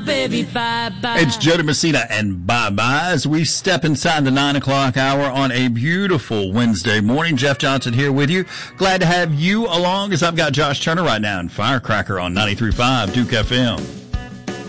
baby, bye-bye. It's Jody Messina and bye-bye as we step inside the 9 o'clock hour on a beautiful Wednesday morning. Jeff Johnson here with you. Glad to have you along as I've got Josh Turner right now in Firecracker on 93.5 Duke FM.